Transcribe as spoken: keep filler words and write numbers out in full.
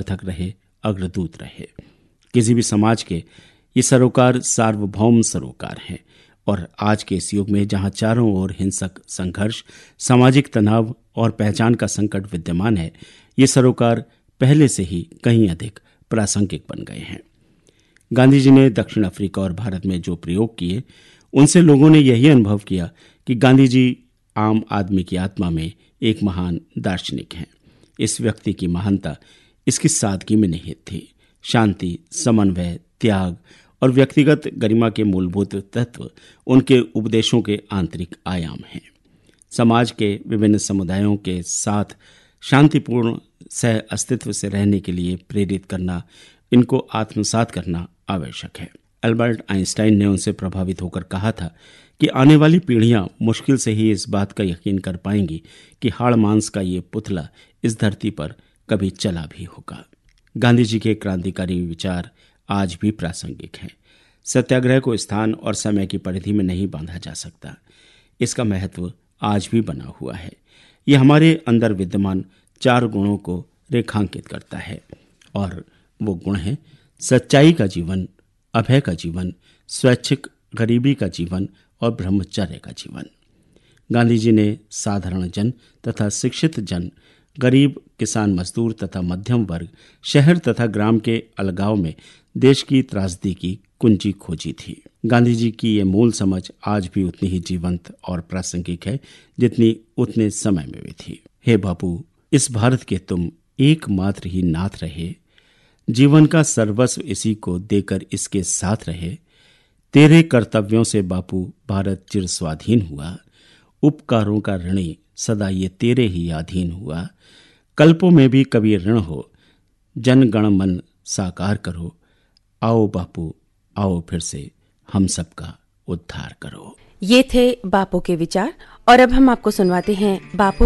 समर्थक रहे, अग्रदूत रहे। किसी भी समाज के ये सरोकार सार्वभौम सरोकार हैं और आज के इस युग में जहां चारों ओर हिंसक संघर्ष, सामाजिक तनाव और पहचान का संकट विद्यमान है, ये सरोकार पहले से ही कहीं अधिक प्रासंगिक बन गए हैं। गांधी जी ने दक्षिण अफ्रीका और भारत में जो प्रयोग किए, उनसे लोगों ने यही अनुभव किया कि गांधी जी आम आदमी की आत्मा में एक महान दार्शनिक हैं। इस व्यक्ति की महानता इसकी सादगी में निहित थी। शांति, समन्वय, त्याग और व्यक्तिगत गरिमा के मूलभूत तत्व उनके उपदेशों के आंतरिक आयाम हैं। समाज के विभिन्न समुदायों के साथ शांतिपूर्ण सह अस्तित्व से रहने के लिए प्रेरित करना, इनको आत्मसात करना आवश्यक है। अल्बर्ट आइंस्टाइन ने उनसे प्रभावित होकर कहा था कि आने वाली पीढ़ियां मुश्किल से ही इस बात का यकीन कर पाएंगी कि हाड़ मांस का ये पुतला इस धरती पर कभी चला भी होगा। गांधी जी के क्रांतिकारी विचार आज भी प्रासंगिक हैं। सत्याग्रह को स्थान और समय की परिधि में नहीं बांधा जा सकता। इसका महत्व आज भी बना हुआ है। यह हमारे अंदर विद्यमान चार गुणों को रेखांकित करता है और वो गुण हैं सच्चाई का जीवन, अभय का जीवन, स्वैच्छिक गरीबी का जीवन और ब्रह्मचर्य का जीवन। गांधी जी ने साधारण जन तथा शिक्षित जन, गरीब, किसान, मजदूर तथा मध्यम वर्ग, शहर तथा ग्राम के अलगाव में देश की त्रासदी की कुंजी खोजी थी। गांधी जी की ये मूल समझ आज भी उतनी ही जीवंत और प्रासंगिक है जितनी उतने समय में भी थी। हे बापू, इस भारत के तुम एकमात्र ही नाथ रहे, जीवन का सर्वस्व इसी को देकर इसके साथ रहे। तेरे कर्तव्यों से बापू भारत चिर स्वाधीन हुआ, उपकारों का ऋणी सदा ये तेरे ही अधीन हुआ। कल्पों में भी कभी ऋण हो, जन गण मन साकार करो। आओ बापू, आओ फिर से हम सबका उद्धार करो। ये थे बापू के विचार और अब हम आपको सुनवाते हैं बापू